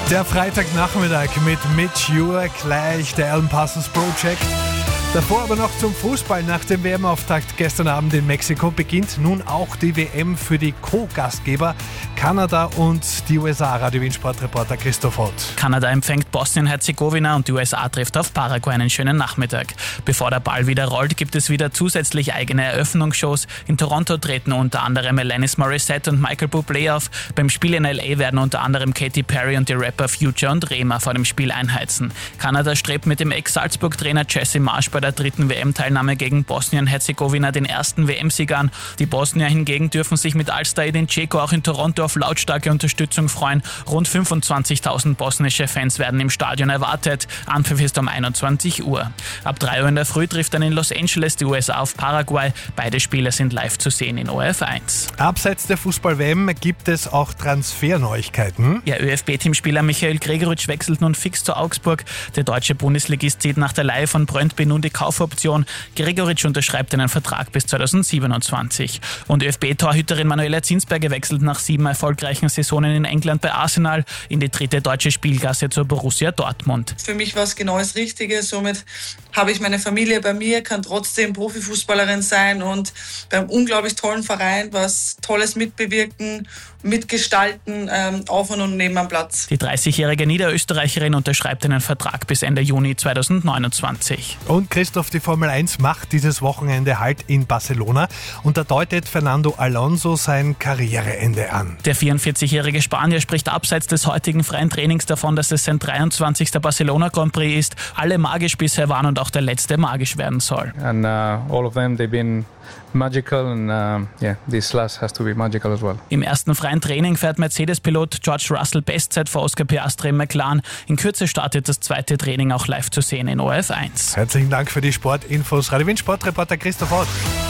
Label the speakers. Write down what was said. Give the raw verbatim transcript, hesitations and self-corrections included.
Speaker 1: Der Freitagnachmittag mit Mitch Ure, gleich der Alan Parsons Project. Davor aber noch zum Fußball. Nach dem W M-Auftakt gestern Abend in Mexiko beginnt nun auch die W M für die Co-Gastgeber Kanada und die U S A. Radio Wien Sportreporter Christoph Ott.
Speaker 2: Kanada empfängt Bosnien-Herzegowina und die U S A trifft auf Paraguay. Einen schönen Nachmittag. Bevor der Ball wieder rollt, gibt es wieder zusätzlich eigene Eröffnungsshows. In Toronto treten unter anderem Alanis Morissette und Michael Bublé auf. Beim Spiel in L A werden unter anderem Katy Perry und die Rapper Future und Rema vor dem Spiel einheizen. Kanada strebt mit dem Ex-Salzburg-Trainer Jesse Marsch bei der dritten W M-Teilnahme gegen Bosnien-Herzegowina den ersten W M-Sieg an. Die Bosnier hingegen dürfen sich mit Alstar Edin Dzeko auch in Toronto auf lautstarke Unterstützung freuen. Rund fünfundzwanzigtausend bosnische Fans werden im Stadion erwartet. Anpfiff ist um einundzwanzig Uhr. Ab drei Uhr in der Früh trifft dann in Los Angeles die U S A auf Paraguay. Beide Spiele sind live zu sehen in O R F eins.
Speaker 1: Abseits der Fußball-W M gibt es auch Transferneuigkeiten.
Speaker 2: Ja, ÖFB-Teamspieler Michael Gregoritsch wechselt nun fix zu Augsburg. Der deutsche Bundesligist zieht nach der Leihe von Brøndby nun die Kaufoption. Gregoritsch unterschreibt einen Vertrag bis zweitausendsiebenundzwanzig. Und ÖFB-Torhüterin Manuela Zinsberger wechselt nach sieben erfolgreichen Saisonen in England bei Arsenal in die dritte deutsche Spielklasse zur Borussia Dortmund.
Speaker 3: Für mich war es genau das Richtige. Somit habe ich meine Familie bei mir, kann trotzdem Profifußballerin sein und beim unglaublich tollen Verein was Tolles mitbewirken, mitgestalten, ähm, auf und neben am Platz.
Speaker 2: Die dreißigjährige Niederösterreicherin unterschreibt einen Vertrag bis Ende Juni zweitausendneunundzwanzig.
Speaker 1: Und Christoph, die Formel eins macht dieses Wochenende Halt in Barcelona und da deutet Fernando Alonso sein Karriereende an.
Speaker 2: Der vierundvierzigjährige Spanier spricht abseits des heutigen freien Trainings davon, dass es sein dreiundzwanzigster Barcelona Grand Prix ist. Alle magisch bisher waren und auch der letzte magisch werden soll.
Speaker 4: And uh, all of them, they've been magical and uh, yeah, this last has to be magical as well.
Speaker 2: Im ersten freien Training fährt Mercedes-Pilot George Russell Bestzeit vor Oscar Piastri im McLaren. In Kürze startet das zweite Training auch live zu sehen in O R F eins.
Speaker 1: Herzlichen Dank für die Sportinfos. Radio Wien Sportreporter Christoph Ott.